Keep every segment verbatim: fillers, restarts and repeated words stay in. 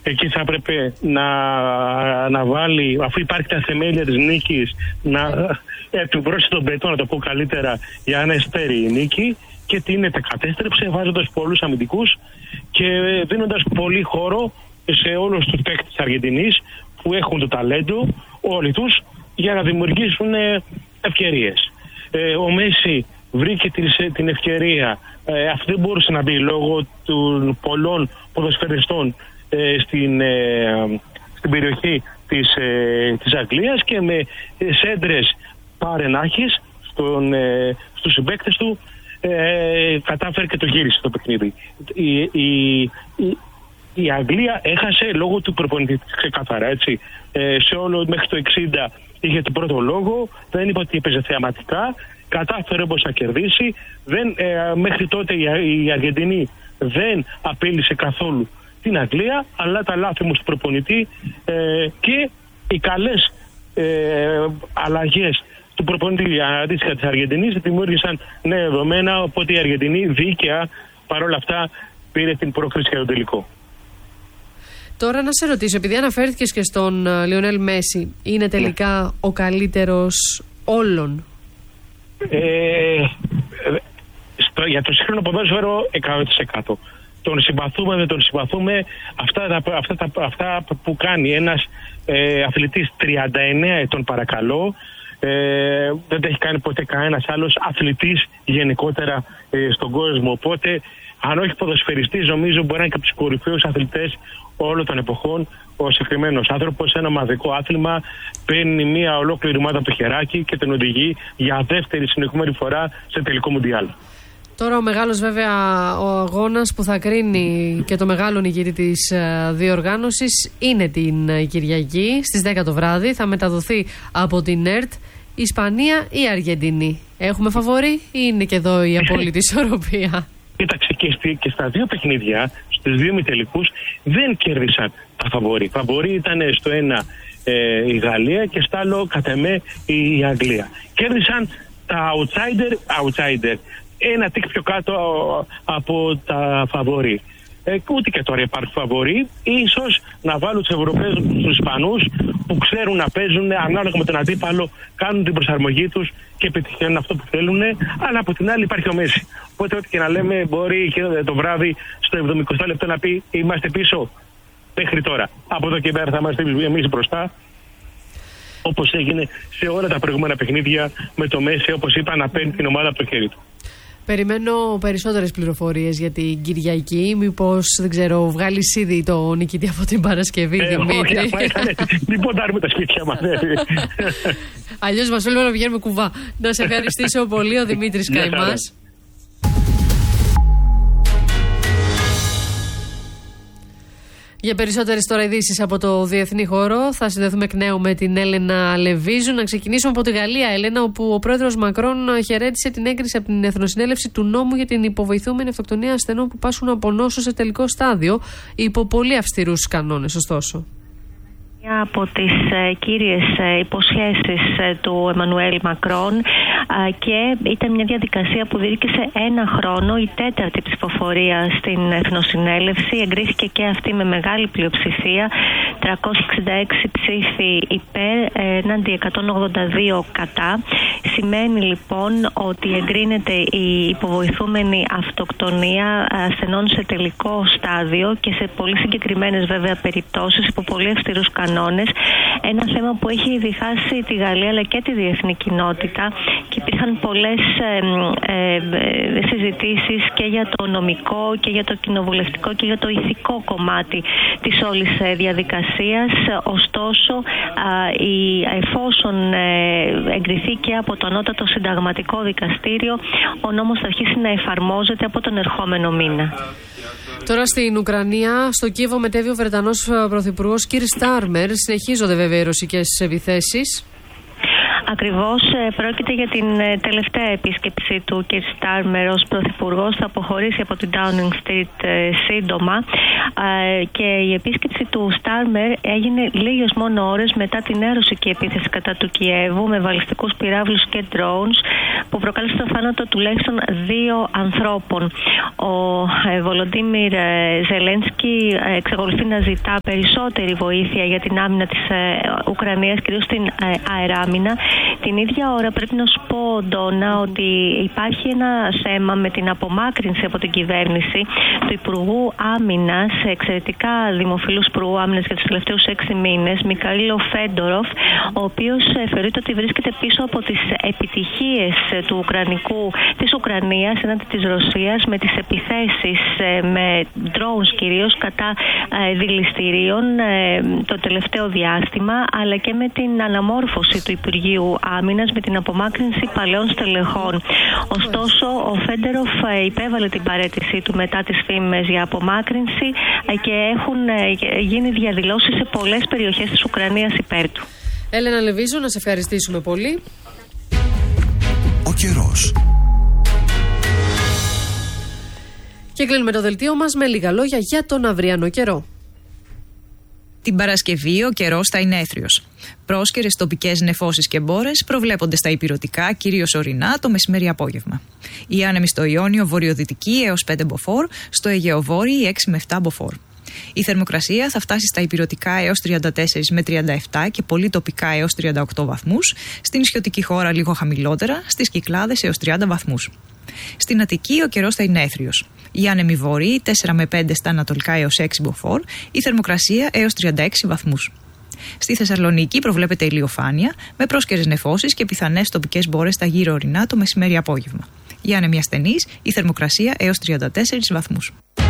εκεί θα έπρεπε να, να βάλει, αφού υπάρχει τα θεμέλια της νίκης, να επιβρώσει τον πετό, να το πω καλύτερα, για να εστέρει η νίκη, και τι είναι, τα κατέστρεψε βάζοντας πολλούς αμυντικούς και δίνοντας πολύ χώρο σε όλους τους παίκτες της Αργεντινής που έχουν το ταλέντο όλοι τους για να δημιουργήσουν ευκαιρίες. Ε, ο Μέση βρήκε την ευκαιρία, ε, αυτή δεν μπορούσε να μπει λόγω των πολλών ποδοσφαιριστών ε, στην, ε, στην περιοχή της, ε, της Αγγλίας, και με σέντρες παρενάχης στον, ε, στους συμπαίκτες του ε, κατάφερε και το γύρισε το παιχνίδι. Η, η, η, η Αγγλία έχασε λόγω του προπονητή, ξεκάθαρα, έτσι. Ε, σε όλο μέχρι το εξήντα είχε τον πρώτο λόγο, δεν είπε ότι έπαιζε θεαματικά, κατάφερε όπως να κερδίσει. Δεν, ε, μέχρι τότε η, η Αργεντινή δεν απείλησε καθόλου την Αγγλία, αλλά τα λάθη μου του προπονητή ε, και οι καλές ε, αλλαγές του προπονητή αντίστοιχα της Αργεντινής δημιούργησαν νέα δεδομένα, οπότε η Αργεντινή δίκαια παρόλα αυτά πήρε την πρόκριση για το τελικό. Τώρα να σε ρωτήσω, επειδή αναφέρθηκες και στον Λιονέλ Μέση, είναι τελικά ναι. ο καλύτερος όλων? Ε, στο, για το σύγχρονο ποδόσφαιρο εκατό τοις εκατό. Τον συμπαθούμε, δεν τον συμπαθούμε. Αυτά, αυτά, αυτά, αυτά που κάνει ένας ε, αθλητής τριάντα εννέα ετών, παρακαλώ, ε, δεν τα έχει κάνει ποτέ κανένας άλλος αθλητής γενικότερα ε, στον κόσμο. Οπότε, αν όχι ποδοσφαιριστής, νομίζω μπορεί να είναι και από τους κορυφαίους αθλητές όλων των εποχών. Ο συγκεκριμένος άνθρωπος σε ένα μαζικό άθλημα παίρνει μια ολόκληρη ομάδα από το χεράκι και τον οδηγεί για δεύτερη συνεχόμενη φορά σε τελικό μουντιάλ. Τώρα ο μεγάλος βέβαια ο αγώνας που θα κρίνει και το μεγάλο νικητή της διοργάνωσης είναι την Κυριακή στις δέκα το βράδυ. Θα μεταδοθεί από την ΕΡΤ. Ισπανία ή Αργεντινή? Έχουμε φαβορί ή είναι και εδώ η απόλυτη ισορροπία? Κοίταξε, και, στη, και στα δύο παιχνίδια, στους δύο μητελικούς, δεν κέρδισαν τα φαβορί. Φαβορί ήταν στο ένα ε, η Γαλλία και στο άλλο, κατά εμέ, η, η Αγγλία. Κέρδισαν τα outsider, outsider. Ένα τικ πιο κάτω από τα φαβορί. Ε, ούτε και τώρα υπάρχουν φαβορί. Ίσως να βάλουν τους Ευρωπαίους, τους Ισπανούς, που ξέρουν να παίζουν ανάλογα με τον αντίπαλο, κάνουν την προσαρμογή τους και πετυχαίνουν αυτό που θέλουν. Αλλά από την άλλη υπάρχει ο Μέση. Οπότε, ό,τι και να λέμε, μπορεί και το βράδυ στο εβδομηκοστό λεπτό να πει: είμαστε πίσω μέχρι τώρα. Από εδώ και πέρα θα είμαστε εμείς μπροστά. Όπως έγινε σε όλα τα προηγούμενα παιχνίδια με το Μέση, όπως είπα, να παίρνει την ομάδα από το χέρι του. Περιμένω περισσότερες πληροφορίες για την Κυριακή. Μήπως, δεν ξέρω, βγάλεις ήδη το νικητή από την Παρασκευή, ε, Δημήτρη? Μην ποντάρουμε τα σπίτια μας. Αλλιώς μας θέλουμε να βγαίνουμε κουβά. Να σε ευχαριστήσω πολύ, ο Δημήτρης Καϊμάς. Για περισσότερες τώρα ειδήσεις από το διεθνή χώρο θα συνδεθούμε εκ νέου με την Έλενα Λεβίζου. Να ξεκινήσουμε από τη Γαλλία, Έλενα, όπου ο πρόεδρος Μακρόν χαιρέτησε την έγκριση από την Εθνοσυνέλευση του νόμου για την υποβοηθούμενη αυτοκτονία ασθενών που πάσχουν από νόσο σε τελικό στάδιο, υπό πολύ αυστηρούς κανόνες, ωστόσο. Μια από τις ε, κύριες ε, υποσχέσεις ε, του Εμμανουέλ Μακρόν ε, και ήταν μια διαδικασία που διήρκησε ένα χρόνο. Η τέταρτη ψηφοφορία στην Εθνοσυνέλευση εγκρίθηκε και αυτή με μεγάλη πλειοψηφία, τριακόσιοι εξήντα έξι ψήφοι υπέρ έναντι εκατόν ογδόντα δύο κατά. Σημαίνει λοιπόν ότι εγκρίνεται η υποβοηθούμενη αυτοκτονία ασθενών σε τελικό στάδιο και σε πολύ συγκεκριμένες βέβαια περιπτώσεις υπό πολύ αυστηρούς κανόνες. Ένα θέμα που έχει διχάσει τη Γαλλία αλλά και τη διεθνή κοινότητα, και υπήρχαν πολλές ε, ε, συζητήσεις και για το νομικό και για το κοινοβουλευτικό και για το ηθικό κομμάτι της όλης διαδικασίας. Ωστόσο, ε, η, εφόσον ε, εγκριθεί και από το Ανώτατο Συνταγματικό Δικαστήριο, ο νόμος θα αρχίσει να εφαρμόζεται από τον ερχόμενο μήνα. Τώρα στην Ουκρανία, στο Κίεβο μετέβη ο Βρετανός Πρωθυπουργός Κίρ Στάρμερ. Συνεχίζονται βέβαια οι ρωσικές επιθέσεις. Ακριβώς, πρόκειται για την τελευταία επίσκεψη του κ. Στάρμερ ως πρωθυπουργός. Θα αποχωρήσει από την Downing Street σύντομα και η επίσκεψη του Στάρμερ έγινε λίγες μόνο ώρες μετά την έρωση και επίθεση κατά του Κιέβου με βαλιστικούς πυράβλους και drones που προκάλεσε το θάνατο τουλάχιστον δύο ανθρώπων. Ο Βολοντίμιρ Ζελένσκι εξακολουθεί να ζητά περισσότερη βοήθεια για την άμυνα της Ουκρανίας, κυρίως στην αεράμυνα. Την ίδια ώρα πρέπει να σου πω, Ντόνα, ότι υπάρχει ένα θέμα με την απομάκρυνση από την κυβέρνηση του Υπουργού Άμυνας, εξαιρετικά δημοφιλούς Υπουργού Άμυνας για τους τελευταίους έξι μήνες, Μικαήλο Φέντοροφ, ο οποίος θεωρείται ότι βρίσκεται πίσω από τις επιτυχίες του Ουκρανικού, της Ουκρανίας έναντι της Ρωσίας με τις επιθέσεις με drones κυρίως κατά δηληστηρίων το τελευταίο διάστημα, αλλά και με την αναμόρφωση του Υπουργείου Άμυνας, με την απομάκρυνση παλαιών στελεχών. Ωστόσο, ο Φέντεροφ υπέβαλε την παραίτησή του μετά τις φήμες για απομάκρυνση και έχουν γίνει διαδηλώσεις σε πολλές περιοχές της Ουκρανίας υπέρ του. Έλενα Λεβίζου, να σε ευχαριστήσουμε πολύ. Ο καιρός. Και κλείνουμε το δελτίο μας με λίγα λόγια για τον αυριανό καιρό. Την Παρασκευή ο καιρός θα είναι έθριος. Πρόσκαιρες τοπικές νεφώσεις και μπόρες προβλέπονται στα ηπειρωτικά, κυρίως ορεινά, το μεσημέρι απόγευμα. Οι άνεμοι στο Ιόνιο βορειοδυτική έως πέντε μποφόρ, στο Αιγαίο βόρειο έξι με επτά μποφόρ. Η θερμοκρασία θα φτάσει στα ηπειρωτικά έως τριάντα τέσσερα με τριάντα επτά και πολύ τοπικά έως τριάντα οκτώ βαθμούς, στην νησιωτική χώρα λίγο χαμηλότερα, στις Κυκλάδες έως τριάντα βαθμούς. Στην Αττική ο καιρός θα είναι έθριος. Οι άνεμοι βόρειοι τέσσερα με πέντε στα ανατολικά έως έξι μποφόρ, η θερμοκρασία έως τριάντα έξι βαθμούς. Στη Θεσσαλονίκη προβλέπεται ηλιοφάνεια με πρόσκαιρες νεφώσεις και πιθανές τοπικές μπόρες στα γύρω ορεινά το μεσημέρι απόγευμα. Οι άνεμοι ασθενείς, η θερμοκρασία έως τριάντα τέσσερα βαθμούς.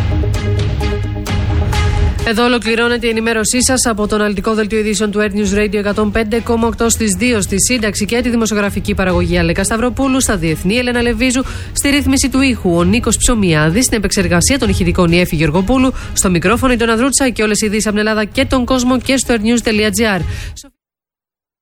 Εδώ ολοκληρώνεται η ενημέρωσή σας από το αναλυτικό δελτίο ειδήσεων του Air News Radio εκατόν πέντε κόμμα οκτώ στις δύο, στη σύνταξη και τη δημοσιογραφική παραγωγή Αλέκα Σταυροπούλου, στα διεθνή Έλενα Λεβίζου, στη ρύθμιση του ήχου ο Νίκος Ψωμιάδης, στην επεξεργασία των ηχητικών η Έφη Γεωργοπούλου, στο μικρόφωνο η Ντόνα Δρούτσα και όλες οι ειδήσεις από την Ελλάδα και τον κόσμο και στο airnews τελεία gr.